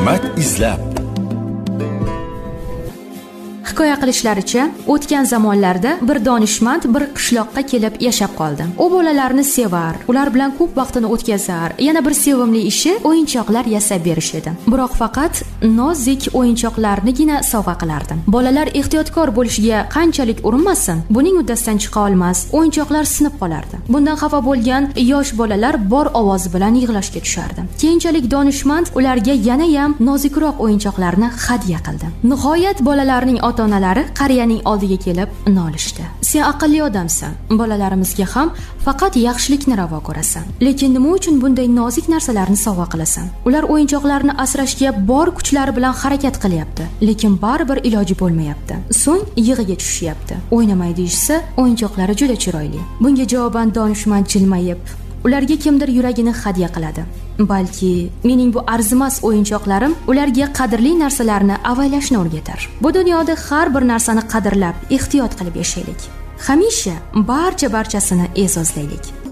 hikmat izlab. Hikoya qilishlaricha, o'tgan zamonlarda bir donishmand bir qishloqqa kelib yashab qoldi. U bolalarni sevar, ular bilan ko'p vaqtini o'tkazar. Yana bir sevimli ishi o'yinchoqlar yasab berish edi. Biroq faqat nozik o'yinchoqlarnigina sovg'a qilardi. Bolalar ehtiyotkor bo'lishiga qanchalik urinmasin, buning uddasidan chiqa olmas, o'yinchoqlar sinib qolardi. Bundan xafa bo'lgan yosh bolalar bor ovozi bilan yig'lashga tushardi. Keyinchalik donishmand ularga yana ham nozikroq o'yinchoqlarni hadya qildi. Nihoyat bolalarning ota-onalari qariyaning oldiga kelib nolishdi. Sen aqlli odamsan, bolalarimizga ham faqat yaxshilikni ravo ko'rasan. Lekin nima uchun bunday nozik narsalarni sovg'a qilasan? Ular o'yinchoqlarni asrashga bor kuchlari bilan harakat qilyapti, lekin baribir iloji bo'lmayapti. So'ng yig'iga tushyapti. O'ynamay deyishsa, o'yinchoqlari juda chiroyli. Bunga javoban donishmand jilmayib, ularga kimdir yuragini hadya qiladi. Balki mening bu arzimas o'yinchoqlarim ularga qadrli narsalarni avaylashni o'rgatar. Bu dunyoda har bir narsani qadrlab, ehtiyot qilib yashaylik. Hamisha barchasini e'zozlaylik.